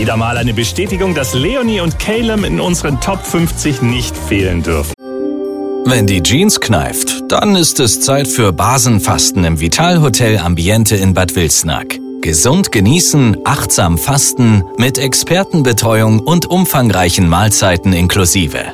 Wieder mal eine Bestätigung, dass Leonie und Caleb in unseren Top 50 nicht fehlen dürfen. Wenn die Jeans kneift, dann ist es Zeit für Basenfasten im Vitalhotel Ambiente in Bad Wilsnack. Gesund genießen, achtsam fasten, mit Expertenbetreuung und umfangreichen Mahlzeiten inklusive.